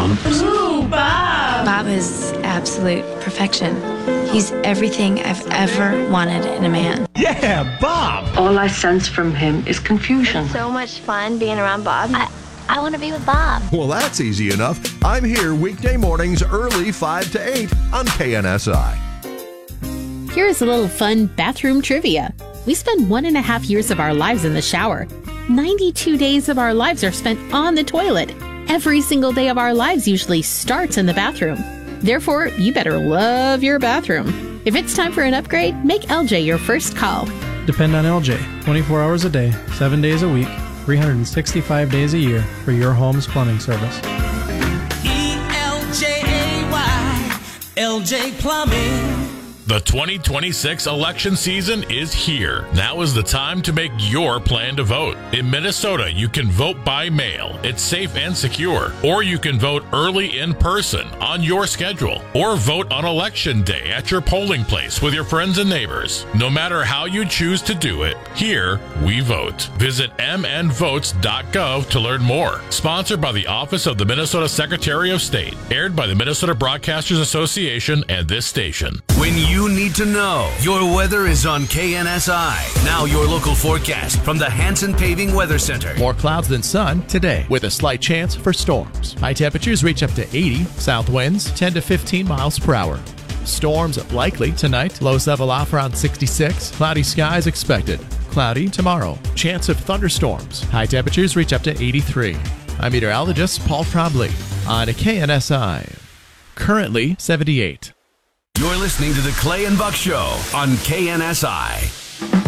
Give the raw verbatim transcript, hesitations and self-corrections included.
Mom. Ooh, Bob! Bob is absolute perfection. He's everything I've ever wanted in a man. Yeah, Bob! All I sense from him is confusion. So much fun being around Bob. I, I want to be with Bob. Well, that's easy enough. I'm here weekday mornings early five to eight on K N S I. Here's a little fun bathroom trivia. We spend one and a half years of our lives in the shower. ninety-two days of our lives are spent on the toilet. Every single day of our lives usually starts in the bathroom. Therefore, you better love your bathroom. If it's time for an upgrade, make L J your first call. Depend on L J twenty-four hours a day, seven days a week, three hundred sixty-five days a year for your home's plumbing service. E L J A Y, L J Plumbing. The twenty twenty-six election season is here. Now is the time to make your plan to vote. In Minnesota, you can vote by mail. It's safe and secure. Or you can vote early in person on your schedule. Or vote on election day at your polling place with your friends and neighbors. No matter how you choose to do it, here we vote. Visit m n votes dot gov to learn more. Sponsored by the Office of the Minnesota Secretary of State. Aired by the Minnesota Broadcasters Association and this station. When you You need to know. Your weather is on K N S I. Now your local forecast from the Hanson Paving Weather Center. More clouds than sun today with a slight chance for storms. High temperatures reach up to eighty. South winds ten to fifteen miles per hour. Storms likely tonight. Lows level off around sixty-six. Cloudy skies expected. Cloudy tomorrow. Chance of thunderstorms. High temperatures reach up to eighty-three. I'm meteorologist Paul Trombley on K N S I. Currently seventy-eight. You're listening to the Clay and Buck Show on K N S I.